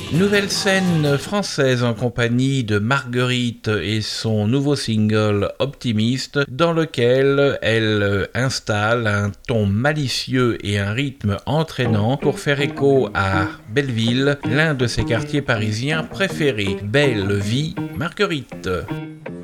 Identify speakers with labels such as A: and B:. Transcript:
A: Nouvelle scène française en compagnie de Marguerite et son nouveau single Optimiste, dans lequel elle installe un ton malicieux et un rythme entraînant pour faire écho à Belleville, l'un de ses quartiers parisiens préférés. Belle vie, Marguerite.